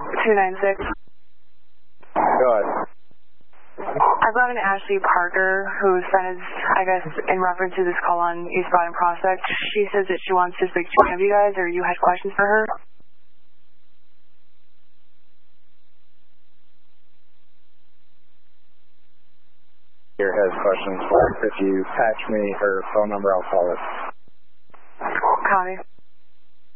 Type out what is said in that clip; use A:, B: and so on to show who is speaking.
A: 296.
B: Go ahead.
A: I've got an Ashley Parker who sent us, I guess, in reference to this call on East Bottom Prospect. She says that she wants to speak to one of you guys, or you had questions for her.
B: Here has questions for her. If you patch me her phone number, I'll call it.
A: Copy.